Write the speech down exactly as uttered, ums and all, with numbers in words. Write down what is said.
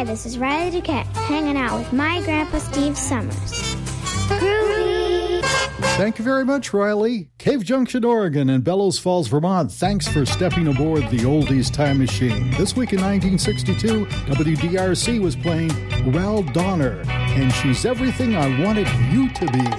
Hi, this is Riley Duquette, hanging out with my grandpa Steve Summers. Groovy! Thank you very much, Riley. Cave Junction, Oregon and Bellows Falls, Vermont, thanks for stepping aboard the Oldies Time Machine. This week in nineteen sixty-two, W D R C was playing Ral Donner, and She's Everything I Wanted You to Be.